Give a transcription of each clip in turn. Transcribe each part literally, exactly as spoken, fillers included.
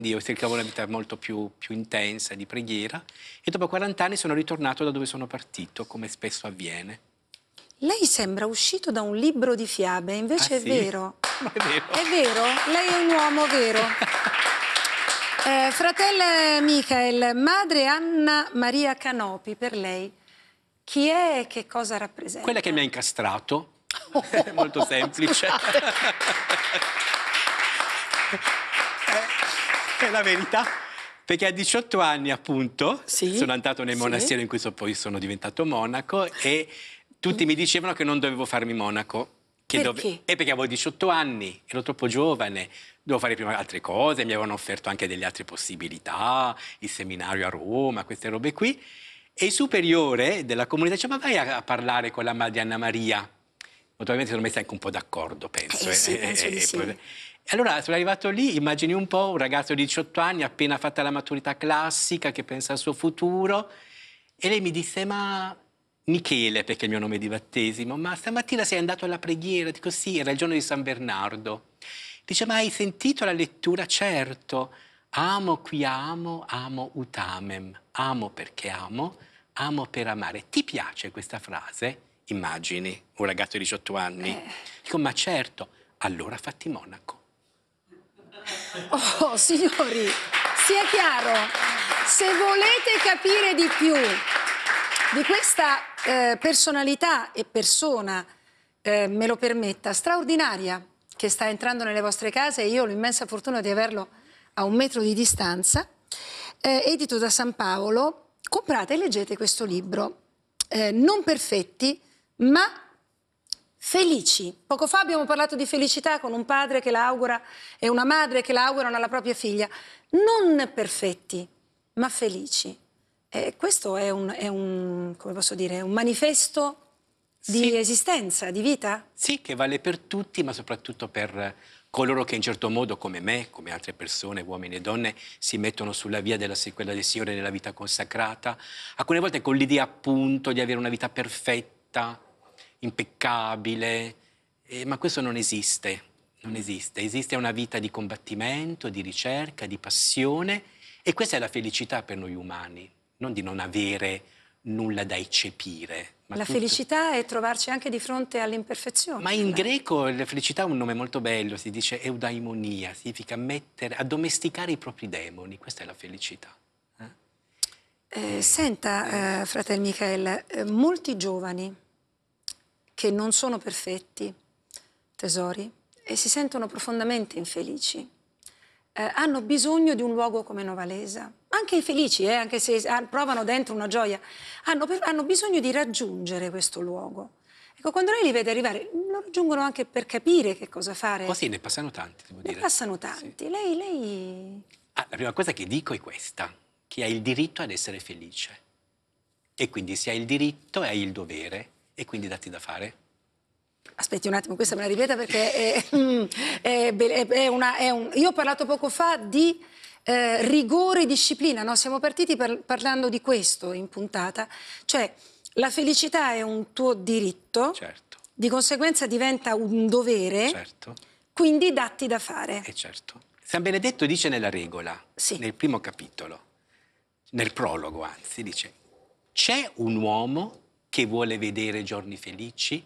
Io cercavo una vita molto più, più intensa, di preghiera, e dopo quaranta anni sono ritornato da dove sono partito, come spesso avviene. Lei sembra uscito da un libro di fiabe, Ah invece è sì? vero. No, è vero. È vero? Lei è un uomo vero. Eh, fratello Michael, madre Anna Maria Canopi, per lei, chi è e che cosa rappresenta? Quella che mi ha incastrato. È molto semplice. È la verità. Perché a diciotto anni, appunto, Sì, sono andato nel sì. monastero in cui so- poi sono diventato monaco, e tutti mi dicevano che non dovevo farmi monaco. Che Perché? Dove... E perché avevo diciotto anni, ero troppo giovane, dovevo fare prima altre cose, mi avevano offerto anche delle altre possibilità, il seminario a Roma, queste robe qui. E il superiore della comunità diceva: ma vai a, a parlare con la madre Anna Maria. Naturalmente sono messi anche un po' d'accordo, penso. Eh eh, sì, eh, penso di eh, sì. poi- E allora sono arrivato lì, immagini un po' un ragazzo di diciotto anni, appena fatta la maturità classica, che pensa al suo futuro, e lei mi disse: ma Michele, perché è il mio nome di battesimo, ma stamattina sei andato alla preghiera? Dico: sì, era il giorno di San Bernardo. Dice: ma hai sentito la lettura? Certo. Amo qui amo, amo utamem. Amo perché amo, amo per amare. Ti piace questa frase? Immagini, un ragazzo di diciotto anni. Eh. Dico: ma certo. Allora fatti monaco. Oh, signori, sia chiaro, se volete capire di più di questa eh, personalità e persona, eh, me lo permetta, straordinaria, che sta entrando nelle vostre case, e io ho l'immensa fortuna di averlo a un metro di distanza, eh, edito da San Paolo, comprate e leggete questo libro. Eh, non perfetti, ma felici. Poco fa abbiamo parlato di felicità con un padre che la augura e una madre che la augurano alla propria figlia. Non perfetti, ma felici. E questo è un, è un, come posso dire, un manifesto di Sì. esistenza, di vita? Sì, che vale per tutti, ma soprattutto per coloro che in certo modo, come me, come altre persone, uomini e donne, si mettono sulla via della quella del Signore nella vita consacrata, alcune volte con l'idea appunto di avere una vita perfetta, impeccabile, eh, ma questo non esiste, non esiste. Esiste una vita di combattimento, di ricerca, di passione, e questa è la felicità per noi umani, non di non avere nulla da eccepire. Ma La tutto... felicità è trovarci anche di fronte all'imperfezione. Ma in greco la felicità ha un nome molto bello, si dice eudaimonia, significa mettere, addomesticare i propri demoni, questa è la felicità. Eh? Eh, Eh, senta, eh, fratello Michael, eh, molti giovani che non sono perfetti, tesori, e si sentono profondamente infelici, eh, hanno bisogno di un luogo come Novalesa. Anche i felici, eh, anche se ah, provano dentro una gioia, hanno, per- hanno bisogno di raggiungere questo luogo. Ecco, quando lei li vede arrivare, lo raggiungono anche per capire che cosa fare. Così ne passano tanti, devo Ne dire. passano Sì. tanti. Lei, lei... Ah, la prima cosa che dico è questa, che hai il diritto ad essere felice. E quindi se hai il diritto, hai il dovere, e quindi datti da fare. Aspetti un attimo, questa me la ripeta perché è, è, è, è una, è un... Io ho parlato poco fa di eh, rigore e disciplina, no? Siamo partiti per, parlando di questo in puntata, cioè la felicità è un tuo diritto, Certo, di conseguenza diventa un dovere, certo, quindi datti da fare. e certo. San Benedetto dice nella regola, Sì. nel primo capitolo, nel prologo anzi, dice: c'è un uomo che vuole vedere giorni felici?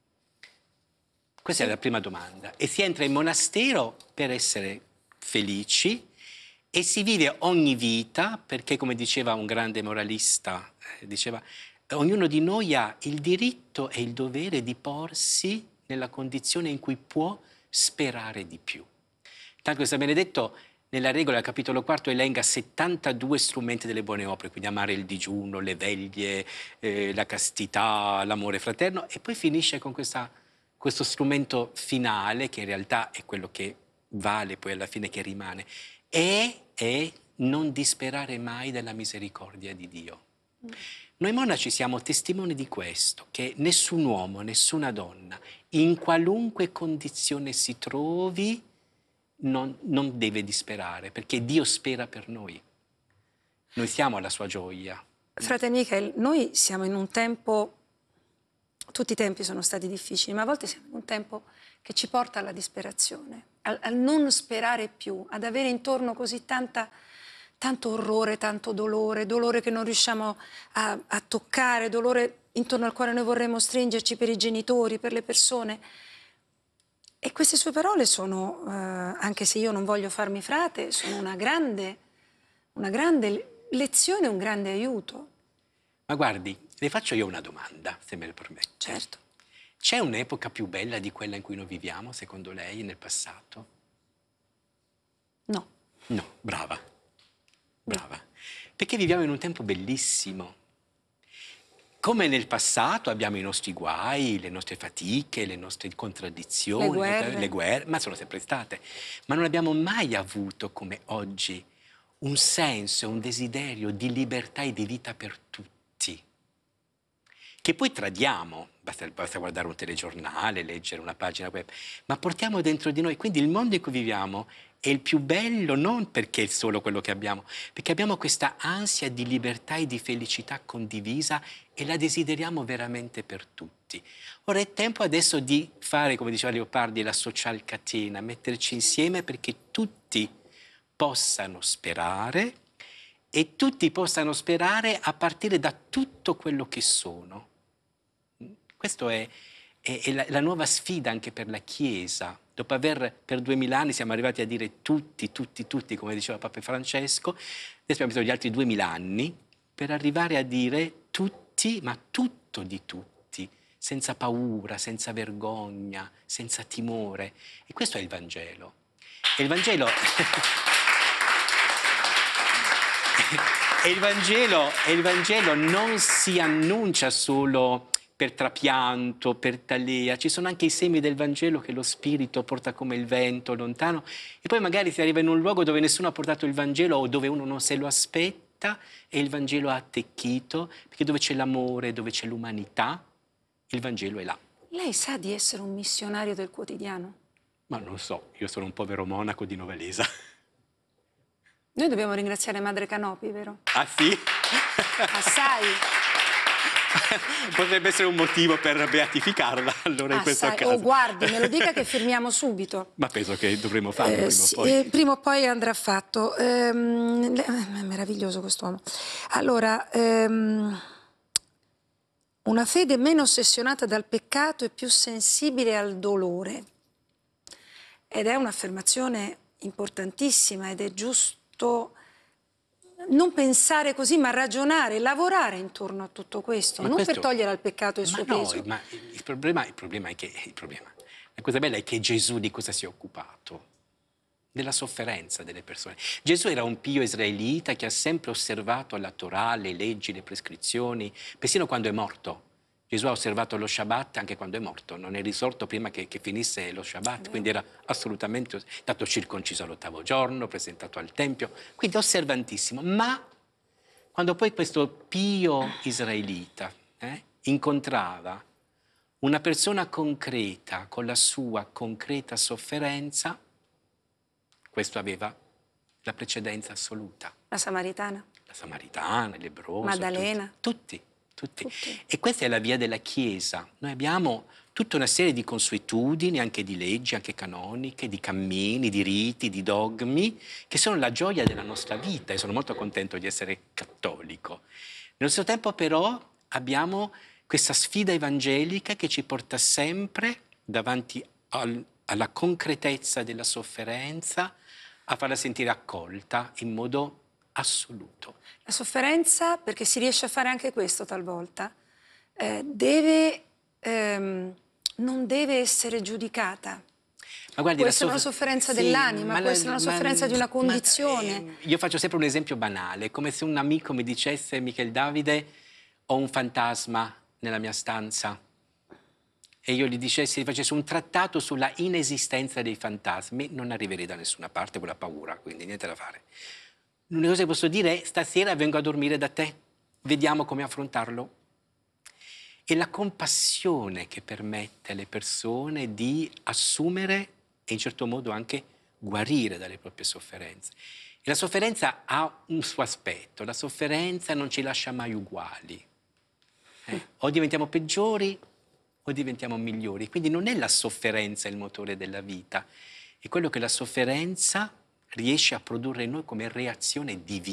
Questa Sì. è la prima domanda. E si entra in monastero per essere felici, e si vive ogni vita, perché, come diceva un grande moralista, eh, diceva: ognuno di noi ha il diritto e il dovere di porsi nella condizione in cui può sperare di più. Tanto che San Benedetto nella regola, al capitolo quarto, elenca settantadue strumenti delle buone opere, quindi amare il digiuno, le veglie, eh, la castità, l'amore fraterno, e poi finisce con questa, questo strumento finale, che in realtà è quello che vale poi alla fine, che rimane, è, è non disperare mai della misericordia di Dio. Mm. Noi monaci siamo testimoni di questo, che nessun uomo, nessuna donna, in qualunque condizione si trovi, Non, non deve disperare, perché Dio spera per noi. Noi siamo la sua gioia. Frate Michael, noi siamo in un tempo, tutti i tempi sono stati difficili, ma a volte siamo in un tempo che ci porta alla disperazione, al, al non sperare più, ad avere intorno così tanta, tanto orrore, tanto dolore, dolore che non riusciamo a, a toccare, dolore intorno al quale noi vorremmo stringerci per i genitori, per le persone. E queste sue parole sono, eh, anche se io non voglio farmi frate, sono una grande, una grande lezione, un grande aiuto. Ma guardi, le faccio io una domanda, se me lo permette. Certo. C'è un'epoca più bella di quella in cui noi viviamo, secondo lei, nel passato? No. No, brava. Brava. Perché viviamo in un tempo bellissimo. Come nel passato abbiamo i nostri guai, le nostre fatiche, le nostre contraddizioni, Le guerre. le guerre, ma sono sempre state. Ma non abbiamo mai avuto, come oggi, un senso, un desiderio di libertà e di vita per tutti. Che poi tradiamo, basta, basta guardare un telegiornale, leggere una pagina web, ma portiamo dentro di noi. Quindi il mondo in cui viviamo è il più bello non perché è solo quello che abbiamo, perché abbiamo questa ansia di libertà e di felicità condivisa e la desideriamo veramente per tutti. Ora è tempo adesso di fare, come diceva Leopardi, la social catena, metterci insieme perché tutti possano sperare e tutti possano sperare a partire da tutto quello che sono. Questa è, è, è la, la nuova sfida anche per la Chiesa. Dopo aver per duemila anni siamo arrivati a dire tutti, tutti, tutti, come diceva Papa Francesco, adesso abbiamo bisogno di altri duemila anni per arrivare a dire tutti, ma tutto di tutti, senza paura, senza vergogna, senza timore. E questo è il Vangelo. E il Vangelo... e, il Vangelo e il Vangelo non si annuncia solo per trapianto, per talea, ci sono anche i semi del Vangelo che lo Spirito porta come il vento lontano e poi magari si arriva in un luogo dove nessuno ha portato il Vangelo o dove uno non se lo aspetta e il Vangelo ha attecchito, perché dove c'è l'amore, dove c'è l'umanità, il Vangelo è là. Lei sa di essere un missionario del quotidiano? Ma non so, io sono un povero monaco di Novalesa. Noi dobbiamo ringraziare Madre Canopi, vero? Ah sì? Assai. Potrebbe essere un motivo per beatificarla, allora in questo Assai. caso. Oh, guardi, me lo dica che firmiamo subito. Ma penso che dovremmo farlo Eh, prima sì, o poi. eh, prima o poi andrà fatto. Ehm, le- è meraviglioso quest'uomo. Allora, ehm, una fede meno ossessionata dal peccato e più sensibile al dolore. Ed è un'affermazione importantissima ed è giusto non pensare così, ma ragionare, lavorare intorno a tutto questo, Ma non questo- per togliere al peccato il ma suo no, peso. ma il problema, il problema è che il problema, la cosa bella è che Gesù di cosa si è occupato? Della sofferenza delle persone. Gesù era un pio israelita che ha sempre osservato la Torah, le leggi, le prescrizioni, persino quando è morto. Gesù ha osservato lo Shabbat anche quando è morto, non è risorto prima che, che finisse lo Shabbat, quindi era assolutamente stato circonciso all'ottavo giorno, presentato al Tempio, quindi osservantissimo. Ma quando poi questo pio israelita eh, incontrava una persona concreta con la sua concreta sofferenza, questo aveva la precedenza assoluta. La Samaritana. La Samaritana, il lebbroso, Maddalena. tutti, tutti, tutti. Tutti. E questa è la via della Chiesa. Noi abbiamo tutta una serie di consuetudini, anche di leggi, anche canoniche, di cammini, di riti, di dogmi, che sono la gioia della nostra vita e sono molto contento di essere cattolico. Nello stesso tempo però abbiamo questa sfida evangelica che ci porta sempre davanti al, alla concretezza della sofferenza, a farla sentire accolta in modo assoluto. La sofferenza, perché si riesce a fare anche questo talvolta, eh, deve, ehm, non deve essere giudicata. Ma guardi, Può la essere una soff- sofferenza sì, dell'anima, ma può la- essere una ma- sofferenza di una ma, condizione. eh, io faccio sempre un esempio banale, come se un amico mi dicesse: Michel Davide, ho un fantasma nella mia stanza. E io gli dicessi, gli facessi un trattato sulla inesistenza dei fantasmi, non arriverei da nessuna parte con la paura, quindi niente da fare. L'unica cosa che posso dire è: stasera vengo a dormire da te, vediamo come affrontarlo. E la compassione che permette alle persone di assumere e in certo modo anche guarire dalle proprie sofferenze. E la sofferenza ha un suo aspetto, la sofferenza non ci lascia mai uguali. Eh, o diventiamo peggiori o diventiamo migliori. Quindi non è la sofferenza il motore della vita, è quello che la sofferenza riesce a produrre in noi come reazione di vita.